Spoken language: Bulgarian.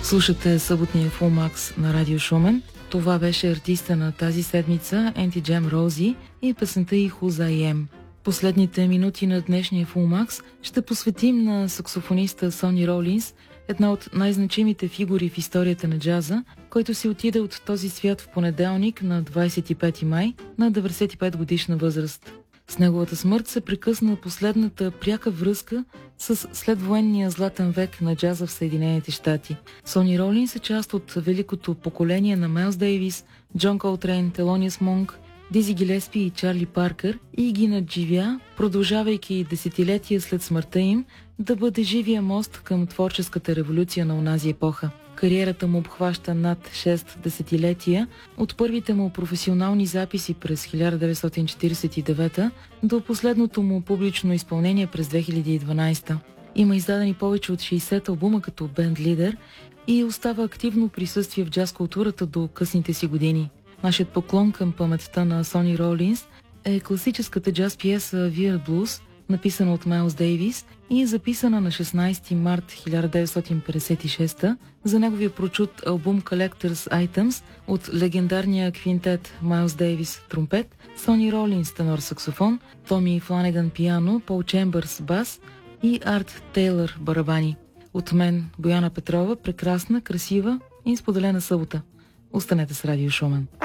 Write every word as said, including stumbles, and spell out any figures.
Слушате съботния Full-Max на Радио Шумен. Това беше артиста на тази седмица Anti Jam Rosie и песента и Who's I Am. Последните минути на днешния Full-Max ще посветим на саксофониста Сони Ролинс, една от най-значимите фигури в историята на джаза, който си отиде от този свят в понеделник на двадесет и пети май на деветдесет и пет годишна възраст. С неговата смърт се прекъсна последната пряка връзка с следвоенния златен век на джаза в Съединените щати. Сони Ролинс е част от великото поколение на Майлс Дейвис, Джон Колтрейн, Телониус Монк, Дизи Гилеспи и Чарли Паркър и ги надживя, продължавайки десетилетия след смъртта им, да бъде живия мост към творческата революция на онази епоха. Кариерата му обхваща над шест десетилетия, от първите му професионални записи през хиляда деветстотин четиридесет и девета до последното му публично изпълнение през две хиляди и дванадесета. Има издадени повече от шейсет албума като бенд лидер и остава активно присъствие в джаз културата до късните си години. Нашият поклон към паметта на Сони Ролинс е класическата джаз пиеса Weird Blues, написана от Майлс Дейвис и записана на шестнадесети март хиляда деветстотин петдесет и шеста за неговия прочут албум Collector's Items от легендарния квинтет Майлс Дейвис тромпет, Сони Ролинс тенор саксофон, Томи Фланеган пиано, Пол Чембърс бас и Арт Тейлър барабани. От мен, Бояна Петрова, прекрасна, красива и споделена събота. Останете с Радио Шумен.